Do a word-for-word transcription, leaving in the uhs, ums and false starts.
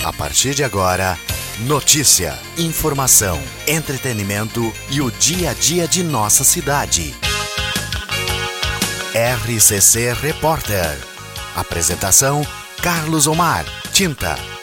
A partir de agora, notícia, informação, entretenimento e o dia a dia de nossa cidade. R C C Repórter. Apresentação: Carlos Omar, Tinta.